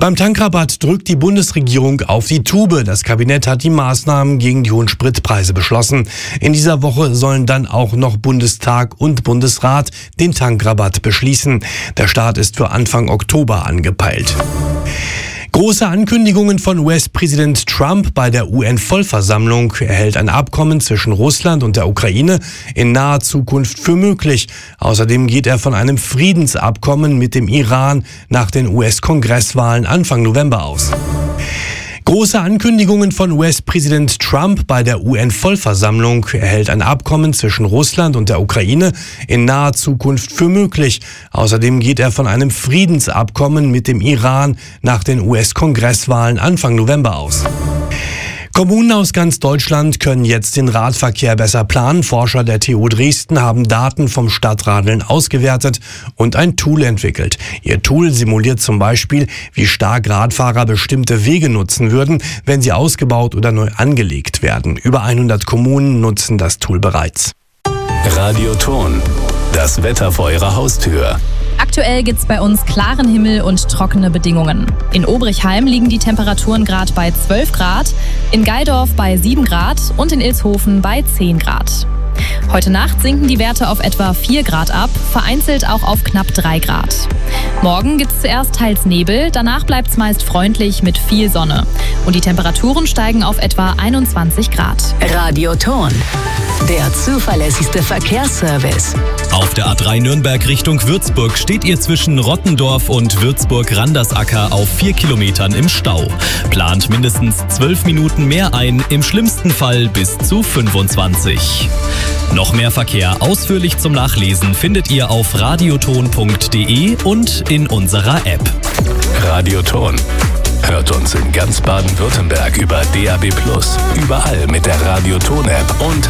Beim Tankrabatt drückt die Bundesregierung auf die Tube. Das Kabinett hat die Maßnahmen gegen die hohen Spritpreise beschlossen. In dieser Woche sollen dann auch noch Bundestag und Bundesrat den Tankrabatt beschließen. Der Start ist für Anfang Oktober angepeilt. Große Ankündigungen von US-Präsident Trump bei der UN-Vollversammlung. Er hält ein Abkommen zwischen Russland und der Ukraine in naher Zukunft für möglich. Außerdem geht er von einem Friedensabkommen mit dem Iran nach den US-Kongresswahlen Anfang November aus. Große Ankündigungen von US-Präsident Trump bei der UN-Vollversammlung. Er hält ein Abkommen zwischen Russland und der Ukraine in naher Zukunft für möglich. Außerdem geht er von einem Friedensabkommen mit dem Iran nach den US-Kongresswahlen Anfang November aus. Kommunen aus ganz Deutschland können jetzt den Radverkehr besser planen. Forscher der TU Dresden haben Daten vom Stadtradeln ausgewertet und ein Tool entwickelt. Ihr Tool simuliert zum Beispiel, wie stark Radfahrer bestimmte Wege nutzen würden, wenn sie ausgebaut oder neu angelegt werden. Über 100 Kommunen nutzen das Tool bereits. Radioton, das Wetter vor Ihrer Haustür. Aktuell gibt's bei uns klaren Himmel und trockene Bedingungen. In Obrichheim liegen die Temperaturen gerade bei 12 Grad, in Geildorf bei 7 Grad und in Ilshofen bei 10 Grad. Heute Nacht sinken die Werte auf etwa 4 Grad ab, vereinzelt auch auf knapp 3 Grad. Morgen gibt's zuerst teils Nebel, danach bleibt's meist freundlich mit viel Sonne. Und die Temperaturen steigen auf etwa 21 Grad. Radioton, der zuverlässigste Verkehrsservice. Auf der A3 Nürnberg Richtung Würzburg steht ihr zwischen Rottendorf und Würzburg-Randersacker auf 4 Kilometern im Stau. Plant mindestens 12 Minuten mehr ein, im schlimmsten Fall bis zu 25. Noch mehr Verkehr ausführlich zum Nachlesen findet ihr auf radioton.de und in unserer App. Radioton. Hört uns in ganz Baden-Württemberg über DAB+, überall mit der Radioton-App und